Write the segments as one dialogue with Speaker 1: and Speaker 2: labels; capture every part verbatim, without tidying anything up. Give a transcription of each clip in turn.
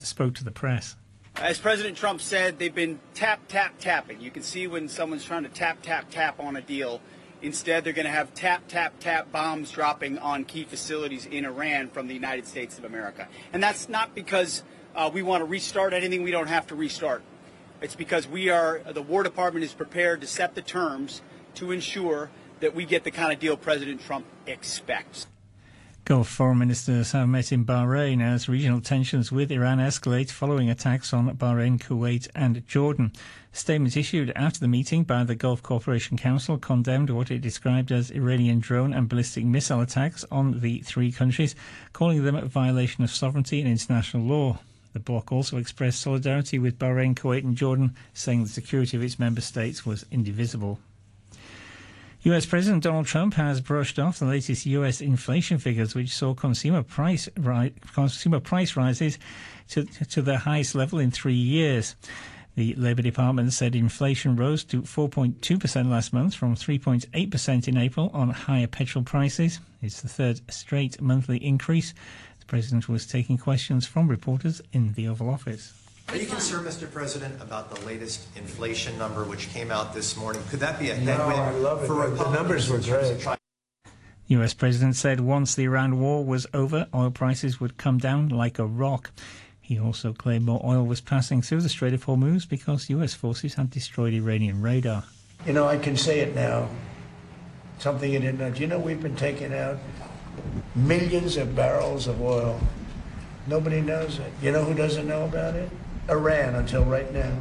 Speaker 1: spoke to the press.
Speaker 2: As President Trump said, they've been tap, tap, tapping. You can see when someone's trying to tap, tap, tap on a deal. Instead, they're going to have tap, tap, tap bombs dropping on key facilities in Iran from the United States of America. And that's not because uh, we want to restart anything we don't have to restart. It's because we are, the War Department is prepared to set the terms to ensure that we get the kind of deal President Trump expects.
Speaker 1: Gulf foreign ministers have met in Bahrain as regional tensions with Iran escalate following attacks on Bahrain, Kuwait and Jordan. A statement issued after the meeting by the Gulf Cooperation Council condemned what it described as Iranian drone and ballistic missile attacks on the three countries, calling them a violation of sovereignty and international law. The bloc also expressed solidarity with Bahrain, Kuwait and Jordan, saying the security of its member states was indivisible. U S President Donald Trump has brushed off the latest U S inflation figures, which saw consumer price ri- consumer price rises to, to their highest level in three years. The Labour Department said inflation rose to four point two percent last month from three point eight percent in April on higher petrol prices. It's the third straight monthly increase. The President was taking questions from reporters in the Oval Office.
Speaker 3: Are you concerned, Mister President, about the latest inflation number which came out this morning? Could that be a headwind
Speaker 4: no, I love it.
Speaker 3: for Republicans?
Speaker 4: The numbers were great.
Speaker 1: The U S President said once the Iran war was over, oil prices would come down like a rock. He also claimed more oil was passing through the Strait of Hormuz because U S forces had destroyed Iranian radar.
Speaker 4: You know, I can say it now. Something you didn't know. Do you know we've been taking out millions of barrels of oil? Nobody knows it. You know who doesn't know about it? Iran, until right now.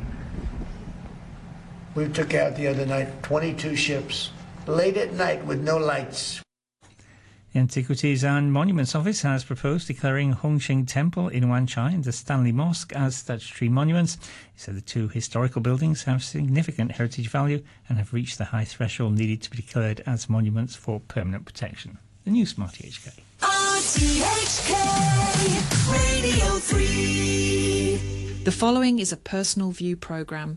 Speaker 4: We took out the other night twenty-two ships, late at night with no lights.
Speaker 1: The Antiquities and Monuments Office has proposed declaring Hung Shing Temple in Wan Chai and the Stanley Mosque as statutory monuments. It said the two historical buildings have significant heritage value and have reached the high threshold needed to be declared as monuments for permanent protection. The News from R T H K.
Speaker 5: R T H K Radio three.
Speaker 6: The following is a personal view programme.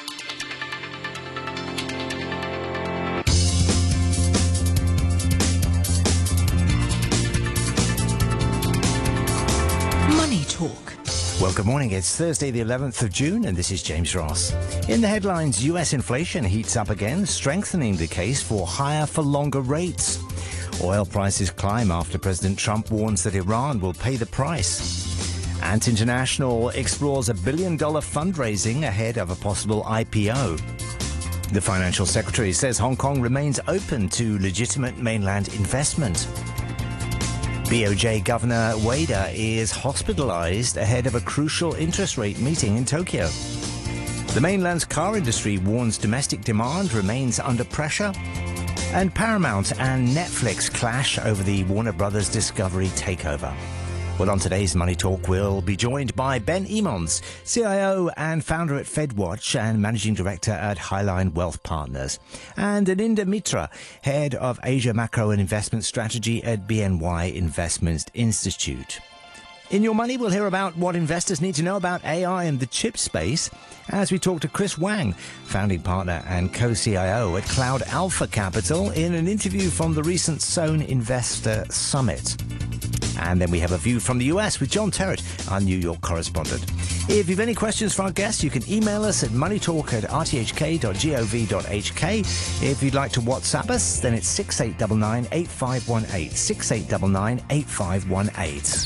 Speaker 6: Money Talk.
Speaker 7: Well, good morning. It's Thursday, the eleventh of June, and this is James Ross. In the headlines, U S inflation heats up again, strengthening the case for higher for longer rates. Oil prices climb after President Trump warns that Iran will pay the price. Ant International explores a billion-dollar fundraising ahead of a possible I P O. The Financial Secretary says Hong Kong remains open to legitimate mainland investment. B O J Governor Ueda is hospitalized ahead of a crucial interest rate meeting in Tokyo. The mainland's car industry warns domestic demand remains under pressure. And Paramount and Netflix clash over the Warner Brothers Discovery takeover. Well, on today's Money Talk, we'll be joined by Ben Emons, C I O and founder at FedWatch and managing director at Highline Wealth Partners, and Aninda Mitra, head of Asia Macro and Investment Strategy at B N Y Investment Institute. In Your Money, we'll hear about what investors need to know about A I and the chip space as we talk to Chris Wang, founding partner and co-C I O at Cloud Alpha Capital, in an interview from the recent Sohn Investor Summit. And then we have a view from the U S with John Terrett, our New York correspondent. If you've any questions for our guests, you can email us at moneytalk at r t h k dot gov dot h k. If you'd like to WhatsApp us, then it's six eight nine nine, eight five one eight, six eight nine nine, eight five one eight.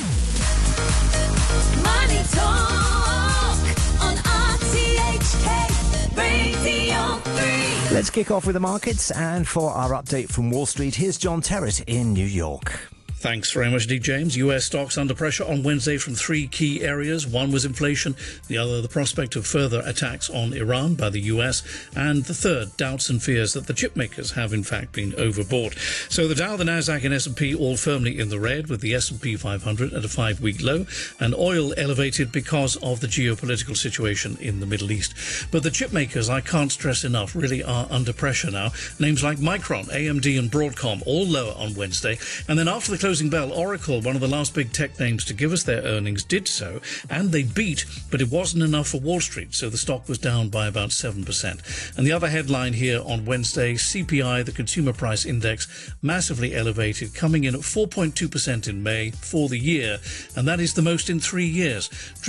Speaker 5: Money Talk on R T H K Radio three.
Speaker 7: Let's kick off with the markets, and for our update from Wall Street, here's John Terrett in New York.
Speaker 8: Thanks very much, Dick James. U S stocks under pressure on Wednesday from three key areas. One was inflation, the other the prospect of further attacks on Iran by the U S, and the third, doubts and fears that the chip makers have in fact been overbought. So the Dow, the Nasdaq and S and P all firmly in the red, with the S and P five hundred at a five-week low, and oil elevated because of the geopolitical situation in the Middle East. But the chip makers, I can't stress enough, really are under pressure now. Names like Micron, A M D and Broadcom all lower on Wednesday. And then after the close closing bell, Oracle, one of the last big tech names to give us their earnings, did so, and they beat, but it wasn't enough for Wall Street, so the stock was down by about seven percent. And the other headline here on Wednesday, C P I, the Consumer Price Index, massively elevated, coming in at four point two percent in May for the year, and that is the most in three years.